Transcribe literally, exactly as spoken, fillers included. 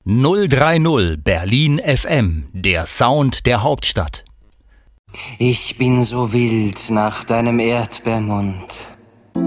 null drei null Berlin F M, der Sound der Hauptstadt. Ich bin so wild nach deinem Erdbeermund.